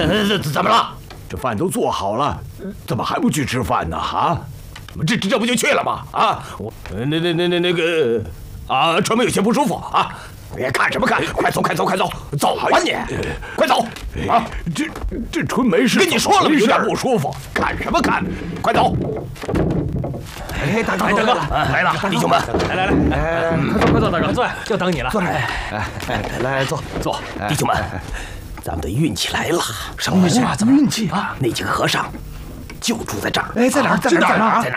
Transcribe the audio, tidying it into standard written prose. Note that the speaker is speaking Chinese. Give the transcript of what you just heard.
怎么了？ 这饭都做好了，怎么还不去吃饭呢？啊？这不就去了吗？啊，那个啊，春梅有些不舒服啊。别看什么看，快走，走吧你，快走啊！这春梅是跟你说了有点不舒服，看什么看？快走！ 哎，大哥来了，弟兄们，来，快坐，大哥，坐，就等你了。坐这儿，来坐，弟兄们，咱们的运气来了。什么运气啊？怎么运气啊？那几个和尚就住在这儿。哎，在哪儿？在哪